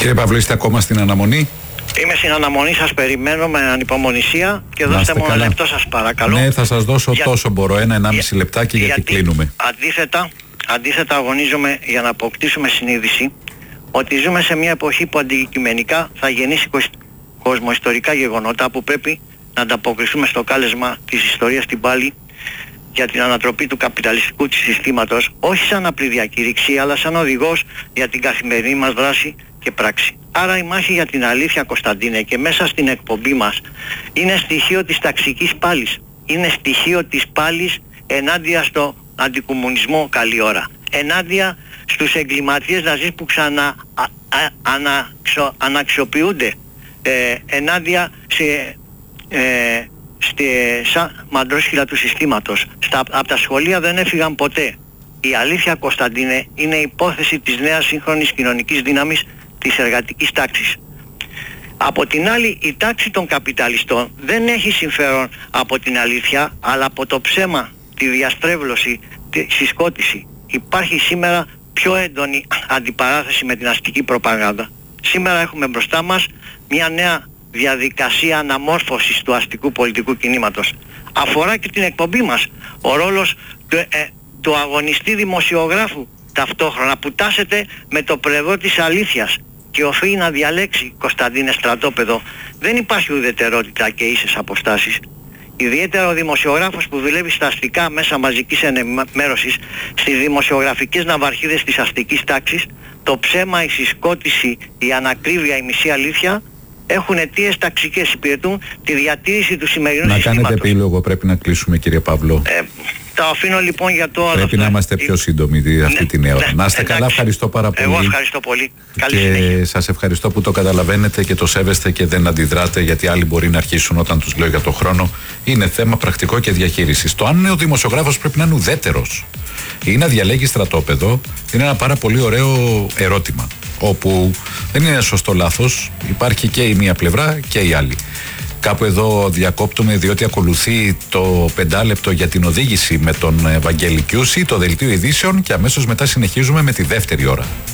Κύριε Παύλο, είστε ακόμα στην αναμονή? Είμαι στην αναμονή, σας περιμένω με ανυπομονησία και δώστε μου ένα λεπτό σας παρακαλώ. Ναι, θα σας δώσω τόσο μπορώ, 1-1,5 λεπτάκι γιατί κλείνουμε. Αντίθετα αγωνίζομαι για να αποκτήσουμε συνείδηση ότι ζούμε σε μια εποχή που αντικειμενικά θα γεννήσει κοσμοϊστορικά γεγονότα που πρέπει να ανταποκριθούμε στο κάλεσμα της ιστορίας στην πάλη για την ανατροπή του καπιταλιστικού συστήματος, όχι σαν απλή διακήρυξη αλλά σαν οδηγός για την καθημερινή μας δράση και πράξη. Άρα η μάχη για την αλήθεια, Κωνσταντίνε, και μέσα στην εκπομπή μας είναι στοιχείο της ταξικής πάλης. Είναι στοιχείο της πάλης ενάντια στο αντικομμουνισμό, καλή ώρα. Ενάντια στους εγκληματίες ναζί που αναξιοποιούνται. Ενάντια σαν μαντρόσχυλα του συστήματος. Από τα σχολεία δεν έφυγαν ποτέ. Η αλήθεια, Κωνσταντίνε, είναι υπόθεση της νέας σύγχρονης κοινωνικής δύναμης της εργατικής τάξης. Από την άλλη, η τάξη των καπιταλιστών δεν έχει συμφέρον από την αλήθεια, αλλά από το ψέμα, τη διαστρέβλωση, τη συσκότηση. Υπάρχει σήμερα πιο έντονη αντιπαράθεση με την αστική προπαγάνδα. Σήμερα έχουμε μπροστά μας μια νέα διαδικασία αναμόρφωσης του αστικού πολιτικού κινήματος. Αφορά και την εκπομπή μας. Ο ρόλος του αγωνιστή δημοσιογράφου ταυτόχρονα που τάσεται με το πλευρό της αλήθειας και οφείλει να διαλέξει, Κωνσταντίνε στρατόπεδο. Δεν υπάρχει ουδετερότητα και ίσες αποστάσεις. Ιδιαίτερα ο δημοσιογράφος που δουλεύει στα αστικά μέσα μαζικής ενημέρωσης, στις δημοσιογραφικές ναυαρχίδες της αστικής τάξης, το ψέμα, η συσκότηση, η ανακρίβεια, η μισή αλήθεια έχουν αιτίες ταξικές, υπηρετούν τη διατήρηση του σημερινού συστήματος. Να κάνετε επίλογο, πρέπει να κλείσουμε, κύριε Παύλο. Τα αφήνω λοιπόν για το άλλο. Πρέπει να είμαστε πιο σύντομοι αυτή την ώρα. Να είστε καλά, ευχαριστώ πάρα πολύ. Εγώ ευχαριστώ πολύ. Καλή και συνέχεια. σας ευχαριστώ που το καταλαβαίνετε και το σέβεστε και δεν αντιδράτε, γιατί άλλοι μπορεί να αρχίσουν όταν τους λέω για το χρόνο. Είναι θέμα πρακτικό και διαχείρισης. Το αν ο δημοσιογράφος πρέπει να είναι ουδέτερος ή να διαλέγει στρατόπεδο είναι ένα πάρα πολύ ωραίο ερώτημα, όπου δεν είναι σωστό λάθος, υπάρχει και η μία πλευρά και η άλλη. Κάπου εδώ διακόπτουμε, διότι ακολουθεί το 5 λεπτό για την οδήγηση με τον Βαγγέλη Κιούση, το δελτίο ειδήσεων, και αμέσως μετά συνεχίζουμε με τη δεύτερη ώρα.